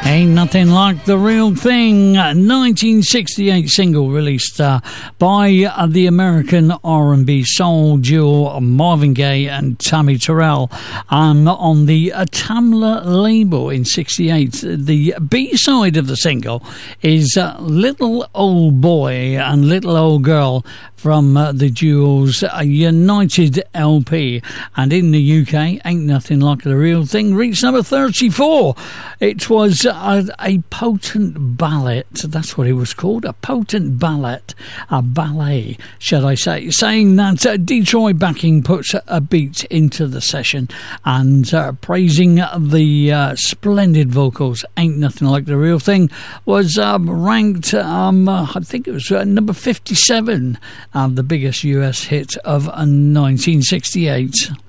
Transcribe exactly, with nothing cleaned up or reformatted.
Ain't Nothing Like the Real Thing, nineteen sixty-eight single released uh, by uh, the American R and B soul duo Marvin Gaye and Tammy Terrell um, on the uh, Tamla label in sixty-eight. The B-side of the single is uh, Little Old Boy and Little Old Girl from uh, the duo's uh, United L P. And in the U K, Ain't Nothing Like the Real Thing reached number thirty-four. It was a, a potent ballad. That's what it was called, a potent ballad, a ballet, should I say, saying that uh, Detroit backing puts a beat into the session and uh, praising the uh, splendid vocals. Ain't Nothing Like the Real Thing was um, ranked, um, uh, I think it was uh, number fifty-seven, uh, the biggest U S hit of uh, nineteen sixty-eight.